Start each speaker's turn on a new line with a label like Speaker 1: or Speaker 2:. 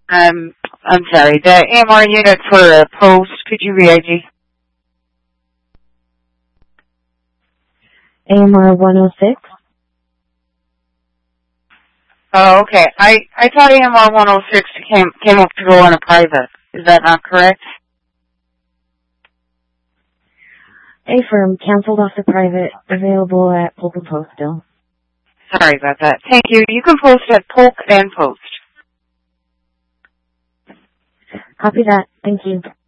Speaker 1: I'm sorry. The AMR unit for post, could you re-ID?
Speaker 2: AMR 106.
Speaker 1: Oh, okay. I thought AMR 106 came up to go on a private. Is that not correct?
Speaker 2: A firm canceled off the private, available at Polk and Post still.
Speaker 1: Sorry about that. Thank you. You can post at Polk and Post.
Speaker 2: Copy that. Thank you.